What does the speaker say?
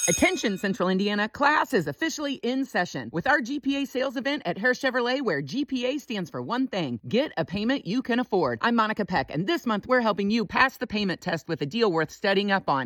Attention, Central Indiana, class is officially in session with our GPA sales event at Hare Chevrolet, where GPA stands for one thing: get a payment you can afford. I'm Monica Peck, and this month we're helping you pass the payment test with a deal worth studying up on.